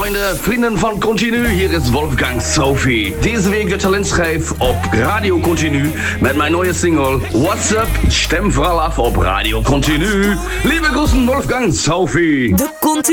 Freunde, Vrienden van Continu, hier ist Wolfgang Sophie. Deze week de talentschijf op Radio Continu met mijn nieuwe single What's Up, stem vooral af op Radio Continu. Liebe Großen, Wolfgang Sophie.